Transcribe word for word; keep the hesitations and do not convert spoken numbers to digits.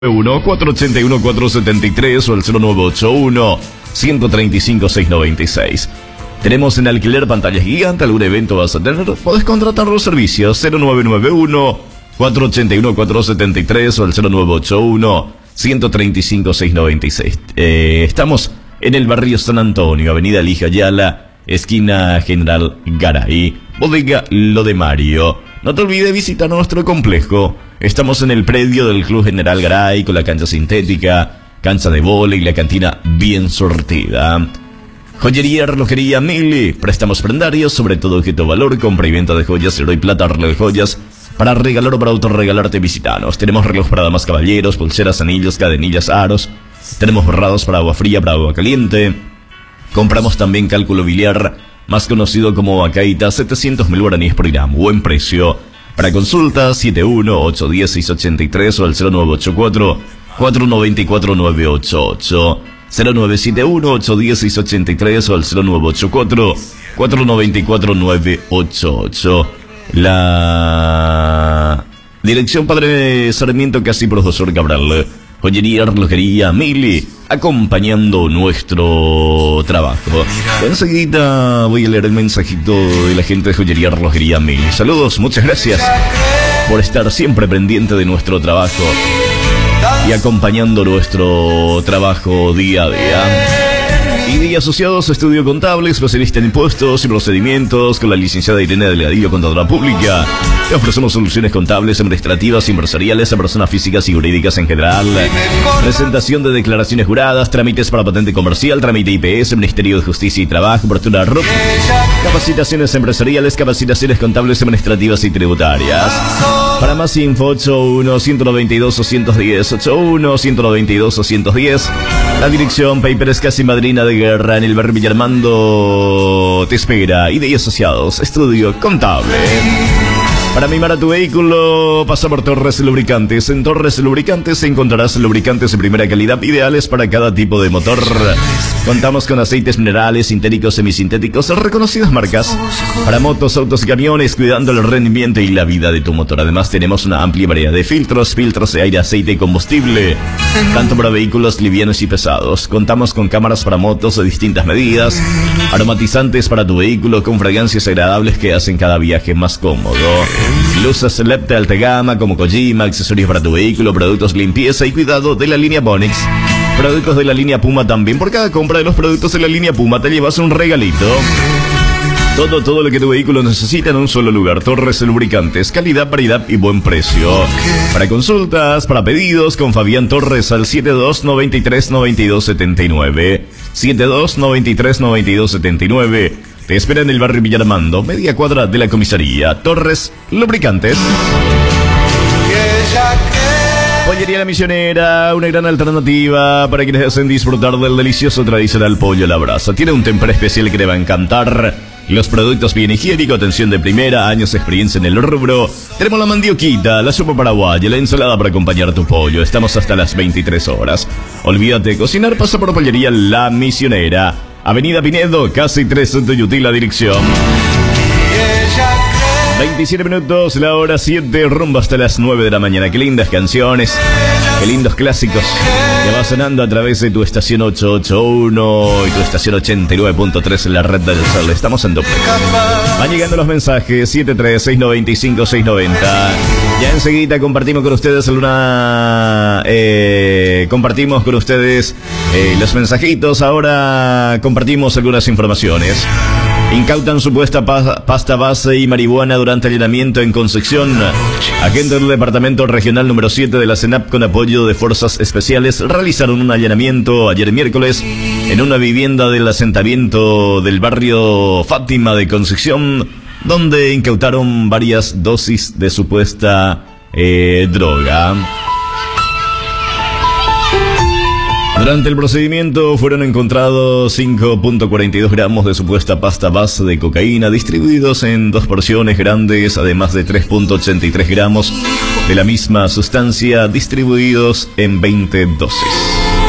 uno cuatro ocho uno cuatro siete tres o el cero nueve ocho uno uno tres cinco seis nueve seis. Tenemos en alquiler pantallas gigantes. ¿Algún evento vas a tener? Podés contratar los servicios cero nueve nueve uno cuatro ocho uno cuatro siete tres o el cero nueve ocho uno uno tres cinco seis nueve seis. Eh, estamos en el barrio San Antonio, avenida Lija Ayala, esquina General Garay, bodega Lo de Mario. No te olvides visitar nuestro complejo. Estamos en el predio del Club General Garay, con la cancha sintética, cancha de vóley y la cantina bien sortida. Joyería, relojería Mili, préstamos prendarios, sobre todo objeto valor, compra y venta de joyas, oro y plata, reloj de joyas, para regalar o para autorregalarte, visitanos. Tenemos reloj para damas, caballeros, pulseras, anillos, cadenillas, aros. Tenemos borrados para agua fría, para agua caliente. Compramos también cálculo biliar, más conocido como Acaita, setecientos mil guaraníes por gramo, buen precio. Para consultas, siete uno ocho uno cero seis ocho tres o al cero nueve ocho cuatro cuatro nueve cuatro nueve ocho ocho. cero nueve siete uno ocho uno cero seis ocho tres o al cero nueve ocho cuatro cuatro nueve cuatro nueve ocho ocho. La dirección Padre Sarmiento, casi profesor Cabral. Joyería, relojería Mili, acompañando nuestro trabajo. Enseguida voy a leer el mensajito de la gente de Joyería, relojería Mili. Saludos, muchas gracias por estar siempre pendiente de nuestro trabajo y acompañando nuestro trabajo día a día. I D I Asociados, estudio contable, especialista en impuestos y procedimientos, con la licenciada Irene Delgadillo, contadora pública. Te ofrecemos soluciones contables, administrativas, empresariales a personas físicas y jurídicas en general. Presentación de declaraciones juradas, trámites para patente comercial, trámite I P S, Ministerio de Justicia y Trabajo, apertura R U P, capacitaciones empresariales, capacitaciones contables, administrativas y tributarias. Para más info, ocho uno uno nueve dos dos uno cero, ocho uno uno nueve dos dos uno cero. La dirección Papers Casi Madrina de Guerra, en el barrio Villarmando, te espera. I D I Asociados, estudio contable. Para mimar a tu vehículo, pasa por Torres Lubricantes. En Torres Lubricantes encontrarás lubricantes de primera calidad, ideales para cada tipo de motor. Contamos con aceites minerales, sintéticos, semisintéticos, reconocidas marcas para motos, autos y camiones, cuidando el rendimiento y la vida de tu motor. Además, tenemos una amplia variedad de filtros, filtros de aire, aceite y combustible, tanto para vehículos livianos y pesados. Contamos con cámaras para motos de distintas medidas, aromatizantes para tu vehículo con fragancias agradables que hacen cada viaje más cómodo. Luces L E D de alta gama como Kojima, accesorios para tu vehículo, productos limpieza y cuidado de la línea Bonix. Productos de la línea Puma también. Por cada compra de los productos de la línea Puma te llevas un regalito. Todo, todo lo que tu vehículo necesita en un solo lugar. Torres Lubricantes, calidad, variedad y buen precio. Para consultas, para pedidos, con Fabián Torres al siete dos nueve tres nueve dos siete nueve. siete dos nueve tres nueve dos siete nueve. Te espera en el barrio Villarmando, media cuadra de la comisaría. Torres Lubricantes. Pollería La Misionera, una gran alternativa para quienes hacen disfrutar del delicioso tradicional pollo a la brasa. Tiene un temper especial que te va a encantar. Los productos bien higiénicos, atención de primera, años de experiencia en el rubro. Tenemos la mandioquita, la sopa paraguaya, la ensalada para acompañar tu pollo. Estamos hasta las veintitrés horas. Olvídate de cocinar, pasa por Pollería La Misionera. Avenida Pinedo, casi tres de Yutil, la dirección. veintisiete minutos, la hora siete, rumbo hasta las nueve de la mañana. Qué lindas canciones, qué lindos clásicos que va sonando a través de tu estación ochocientos ochenta y uno y tu estación ochenta y nueve punto tres en la red del sol. Estamos en doble. Van llegando los mensajes siete tres seis nueve cinco seis nueve cero. Ya enseguida compartimos con ustedes una eh, compartimos con ustedes eh, los mensajitos. Ahora compartimos algunas informaciones. Incautan supuesta pa pasta base y marihuana durante allanamiento en Concepción. Agentes del Departamento Regional número siete de la CENAP, con apoyo de Fuerzas Especiales, realizaron un allanamiento ayer miércoles en una vivienda del asentamiento del barrio Fátima de Concepción, donde incautaron varias dosis de supuesta eh, droga. Durante el procedimiento fueron encontrados cinco punto cuarenta y dos gramos de supuesta pasta base de cocaína, distribuidos en dos porciones grandes, además de tres punto ochenta y tres gramos de la misma sustancia, distribuidos en veinte dosis.